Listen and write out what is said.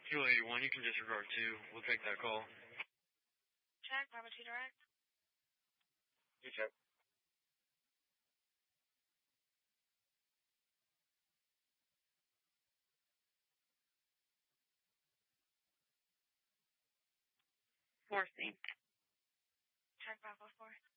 Kilo 81, you can disregard 2. We'll take that call. Check, Bravo 2 direct. You check. Forcing. Check, Bravo 4.